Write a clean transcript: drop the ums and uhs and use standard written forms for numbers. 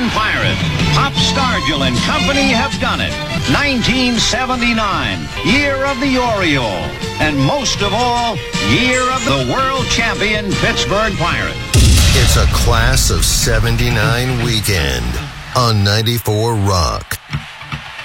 Pirates. Pop Scargill and company have done it. 1979, year of the Oriole. And most of all, year of the world champion Pittsburgh Pirates. It's a class of 79 weekend on 94 Rock.